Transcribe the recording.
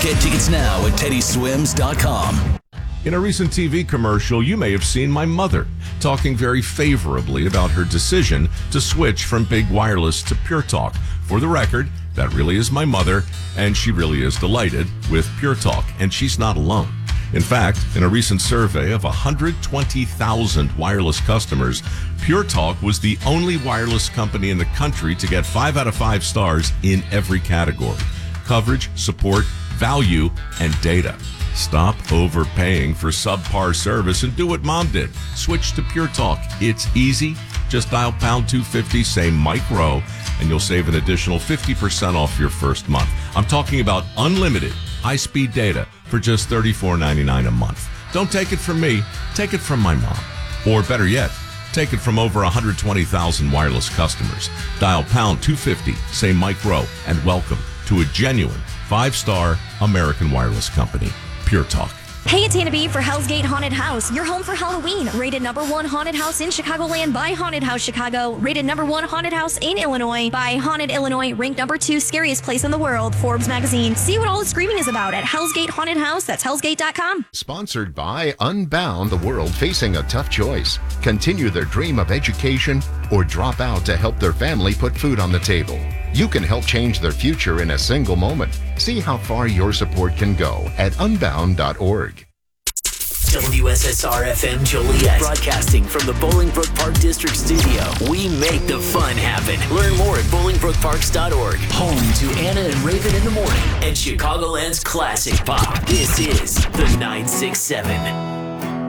Get tickets now at teddyswims.com. In a recent TV commercial, you may have seen my mother talking very favorably about her decision to switch from Big Wireless to Pure Talk. For the record, that really is my mother, and she really is delighted with Pure Talk, and she's not alone. In fact, in a recent survey of 120,000 wireless customers, Pure Talk was the only wireless company in the country to get 5 out of 5 stars in every category: coverage, support, value, and data. Stop overpaying for subpar service and do what Mom did. Switch to Pure Talk. It's easy. Just dial pound 250, say Mike Rowe, and you'll save an additional 50% off your first month. I'm talking about unlimited high-speed data for just $34.99 a month. Don't take it from me. Take it from my mom. Or better yet, take it from over 120,000 wireless customers. Dial pound 250, say Mike Rowe, and welcome to a genuine 5-star American wireless company. Pure Talk. Hey, it's Hannah B for Hell's Gate Haunted House. Your home for Halloween. Rated #1 haunted house in Chicagoland by Haunted House Chicago. Rated #1 haunted house in Illinois by Haunted Illinois. Ranked #2 scariest place in the world, Forbes magazine. See what all the screaming is about at Hell's Gate Haunted House. That's hellsgate.com. Sponsored by Unbound, the world facing a tough choice. Continue their dream of education or drop out to help their family put food on the table. You can help change their future in a single moment. See how far your support can go at unbound.org. WSSR-FM Joliet, broadcasting from the Bolingbrook Park District Studio. We make the fun happen. Learn more at bolingbrookparks.org. Home to Anna and Raven in the morning and Chicagoland's classic pop. This is the 967.